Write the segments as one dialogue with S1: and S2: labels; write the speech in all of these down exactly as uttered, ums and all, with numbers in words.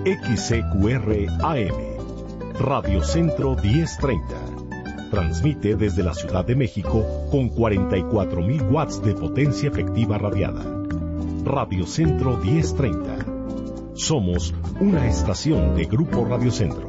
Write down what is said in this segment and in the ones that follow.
S1: X C Q R A M, Radio Centro diez treinta. Transmite desde la Ciudad de México con cuarenta y cuatro mil watts de potencia efectiva radiada. Radio Centro diez treinta. Somos una estación de Grupo Radio Centro.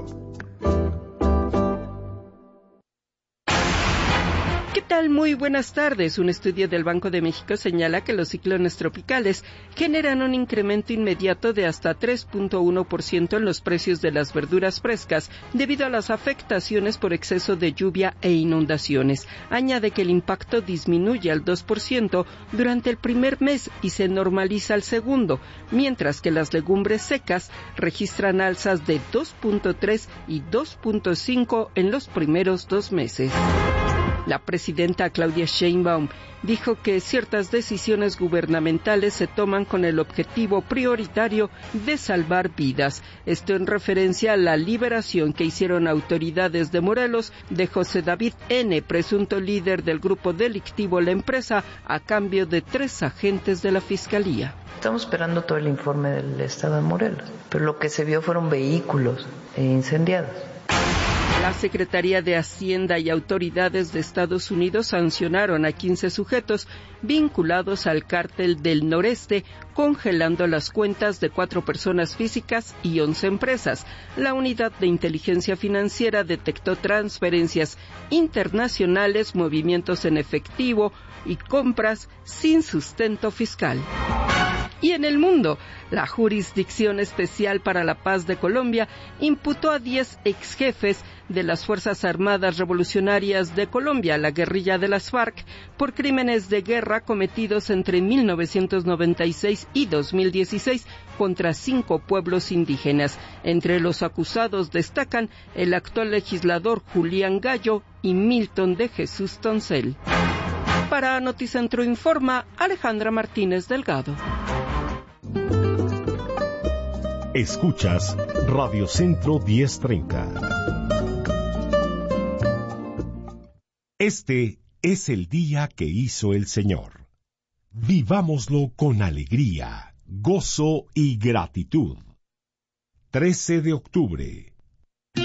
S2: Muy buenas tardes. Un estudio del Banco de México señala que los ciclones tropicales generan un incremento inmediato de hasta tres punto uno por ciento en los precios de las verduras frescas debido a las afectaciones por exceso de lluvia e inundaciones. Añade que el impacto disminuye al dos por ciento durante el primer mes y se normaliza al segundo, mientras que las legumbres secas registran alzas de dos punto tres y dos punto cinco en los primeros dos meses. La presidenta Claudia Sheinbaum dijo que ciertas decisiones gubernamentales se toman con el objetivo prioritario de salvar vidas. Esto en referencia a la liberación que hicieron autoridades de Morelos de José David N., presunto líder del grupo delictivo La Empresa, a cambio de tres agentes de la Fiscalía.
S3: Estamos esperando todo el informe del Estado de Morelos, pero lo que se vio fueron vehículos incendiados.
S2: La Secretaría de Hacienda y autoridades de Estados Unidos sancionaron a quince sujetos vinculados al cártel del Noreste, congelando las cuentas de cuatro personas físicas y once empresas. La unidad de inteligencia financiera detectó transferencias internacionales, movimientos en efectivo y compras sin sustento fiscal. Y en el mundo, la Jurisdicción Especial para la Paz de Colombia imputó a diez exjefes de las Fuerzas Armadas Revolucionarias de Colombia, la guerrilla de las FARC, por crímenes de guerra cometidos entre mil novecientos noventa y seis y dos mil dieciséis contra cinco pueblos indígenas. Entre los acusados destacan el actual legislador Julián Gallo y Milton de Jesús Toncel. Para Noticentro Informa, Alejandra Martínez Delgado.
S1: Escuchas Radio Centro diez treinta. Este es el día que hizo el Señor. Vivámoslo con alegría, gozo y gratitud. trece de octubre,